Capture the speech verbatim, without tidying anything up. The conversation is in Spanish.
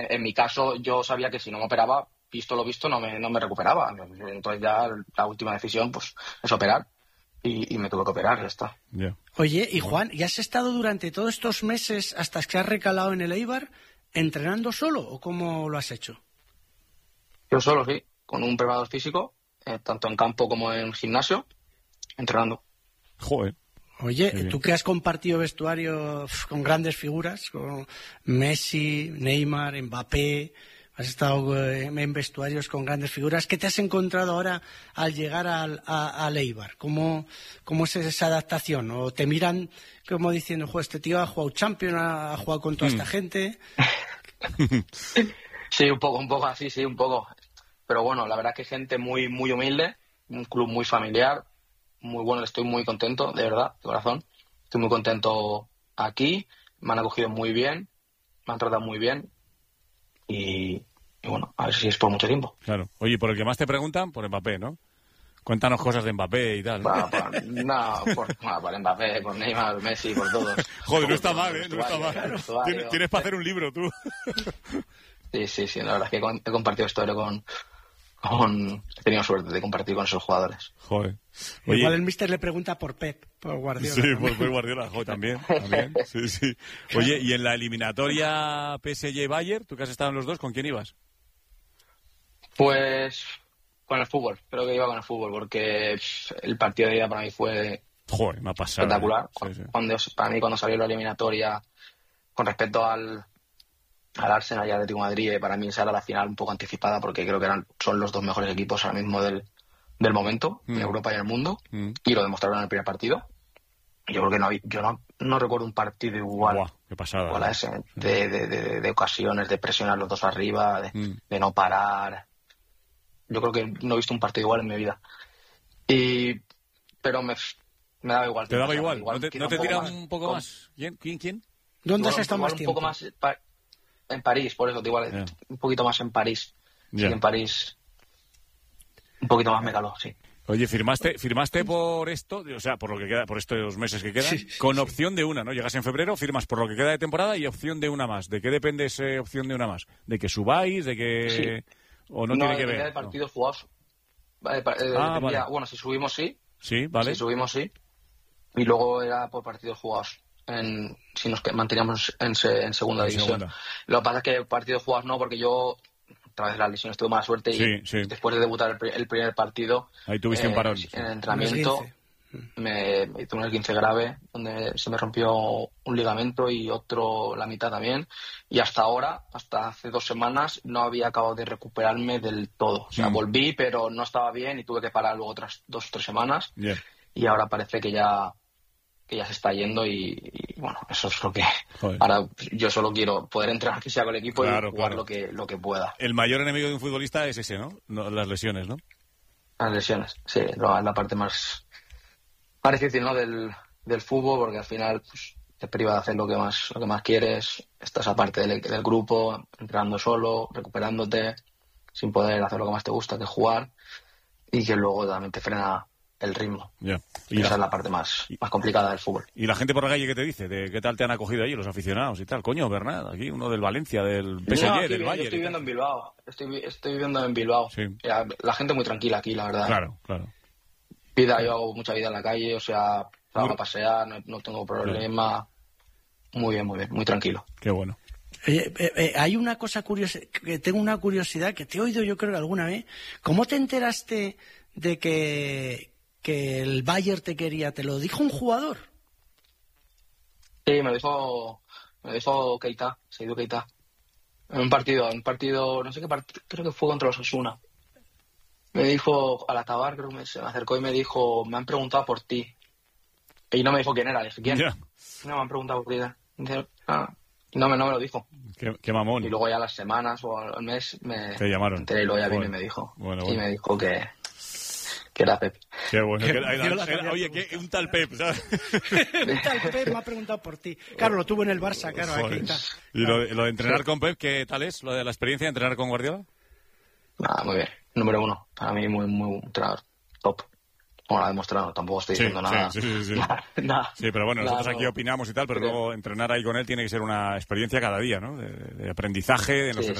en mi caso yo sabía que si no me operaba, visto lo visto, no me, no me recuperaba. Entonces ya la última decisión pues es operar y, y me tuve que operar, ya está. Yeah. Oye, y Juan, ¿y has estado durante todos estos meses hasta que has recalado en el Eibar entrenando solo o cómo lo has hecho? Yo solo, sí, con un preparador físico, eh, tanto en campo como en gimnasio, entrenando. Joder. Oye, tú que has compartido vestuario con grandes figuras, con Messi, Neymar, Mbappé, has estado en vestuarios con grandes figuras, ¿qué te has encontrado ahora al llegar al, a, al Eibar? ¿Cómo, ¿Cómo es esa adaptación? ¿O te miran como diciendo, joder, este tío ha jugado Champions, ha jugado con toda esta gente? Sí, un poco, un poco así, sí, un poco. Pero bueno, la verdad que gente muy, muy humilde, un club muy familiar, muy bueno, estoy muy contento, de verdad, de corazón. Estoy muy contento aquí, me han acogido muy bien, me han tratado muy bien y, y bueno, a ver si es por mucho tiempo. Claro. Oye, por el que más te preguntan, por Mbappé, ¿no? Cuéntanos cosas de Mbappé y tal. Para, para, no, por, bueno, por Mbappé, por Neymar, Messi, por todos. Joder, no está por, mal, ¿eh? No está mal. Tienes, tienes para hacer un libro, tú. Sí, sí, sí, la verdad es que he compartido historia con... Con... He tenido suerte de compartir con esos jugadores. Joder. Oye, igual el míster le pregunta por Pep, por Guardiola. Sí, por Pep Guardiola, joder, también, también. Sí, sí. Oye, y en la eliminatoria P S G-Bayern, tú que has estado en los dos, ¿con quién ibas? Pues con el fútbol, creo que iba con el fútbol, porque el partido de ida para mí fue Joder, me ha pasado, espectacular. ¿eh? Sí, sí. Cuando, para mí cuando salió la eliminatoria con respecto al al Arsenal y Atlético de Madrid, para mí esa era la final un poco anticipada porque creo que eran son los dos mejores equipos ahora mismo del, del momento mm. en Europa y en el mundo mm. y lo demostraron en el primer partido. Yo creo que no yo no, no recuerdo un partido igual, Buah, qué pasada, igual a ese, de, de, de, de ocasiones, de presionar los dos arriba, de, mm. de no parar. Yo creo que no he visto un partido igual en mi vida. Y pero me, me daba igual. ¿Te daba igual? igual? ¿No te, ¿no te tira un poco con, más? ¿Quién? ¿Quién? ¿Quién? ¿Dónde has estado más un tiempo? Poco más pa, en París, por eso, igual, yeah. un poquito más en París. Yeah. Sí, en París un poquito más me caló, sí. Oye, firmaste firmaste por esto, o sea, por lo que queda, por estos meses que quedan, sí, sí, con sí. opción de una, ¿no? Llegas en febrero, firmas por lo que queda de temporada y opción de una más. ¿De qué depende esa opción de una más? ¿De que subáis? ¿De que sí. o no, no tiene que ver? de partidos no. jugados. Vale, eh, ah, vale. vale. Bueno, si subimos sí. Sí, vale. Si subimos sí. Y luego era por partidos jugados. En, si nos manteníamos en, se, en segunda en división. Segunda. Lo que pasa es que partidos jugados no, porque yo a través de las lesiones tuve mala suerte y sí, sí. después de debutar el, el primer partido ahí tuviste eh, un parón en el entrenamiento me, me tuve un esguince grave donde se me rompió un ligamento y otro la mitad también y hasta ahora, hasta hace dos semanas no había acabado de recuperarme del todo, o sea, mm. volví pero no estaba bien y tuve que parar luego otras dos o tres semanas yeah. y ahora parece que ya que ya se está yendo y, y bueno, eso es lo que Joder. Ahora yo solo quiero poder entrenar que sea con el equipo claro, y jugar claro. lo que lo que pueda. El mayor enemigo de un futbolista es ese, ¿no? no las lesiones, ¿no? Las lesiones, sí, es la parte más, más difícil, ¿no? del, del fútbol, porque al final pues, te priva de hacer lo que más lo que más quieres, estás aparte del, del grupo, entrenando solo, recuperándote, sin poder hacer lo que más te gusta, que es jugar, y que luego también te frena el ritmo. Yeah. Y, y esa la... es la parte más, más complicada del fútbol. ¿Y la gente por la calle qué te dice? ¿De qué tal te han acogido ahí los aficionados y tal? Coño, Bernat, aquí uno del Valencia, del P S G, no, del Bayern. Yo estoy viviendo en Bilbao. Estoy, estoy viviendo en Bilbao. Sí. La, la gente muy tranquila aquí, la verdad. Claro, claro. Vida, yo hago mucha vida en la calle, o sea, salgo a pasear, no, no tengo problema. Claro. Muy bien, muy bien, muy tranquilo. Qué bueno. Eh, eh, eh, hay una cosa curiosa, que tengo una curiosidad que te he oído yo creo que alguna vez. ¿Cómo te enteraste de que que el Bayern te quería? ¿Te lo dijo un jugador? Sí, me lo dijo, me lo dijo Keita, Seydou Keita. En un partido, en un partido, no sé qué partido, creo que fue contra los Osasuna. Me dijo, al acabar, creo que me, se me acercó y me dijo, me han preguntado por ti. Y no me dijo quién era, le dije, ¿quién? Yeah. No, me han preguntado por ti. Dice, ah. Y no me, no me lo dijo. Qué, qué mamón. Y luego ya las semanas o al mes me, te llamaron. Me enteré y luego ya vino y me dijo. Bueno, bueno. Y me dijo que... que era Pep. Qué bueno. Que, era, era, era, oye, ¿qué? Un tal Pep, ¿sabes? Un tal Pep me ha preguntado por ti. Claro, lo tuvo en el Barça, claro. Aquí está. ¿Y lo, lo de entrenar sí. con Pep, qué tal es? ¿Lo de la experiencia de entrenar con Guardiola? Ah, muy bien. Número uno. Para mí, muy, muy entrenador. Top. Bueno, ha demostrado, tampoco estoy diciendo sí, nada, sí, sí, sí. nada, nada. Sí, pero bueno, nosotros nada, aquí opinamos y tal, pero sí. luego entrenar ahí con él tiene que ser una experiencia cada día, ¿no? De, de aprendizaje, de no Sí, sé,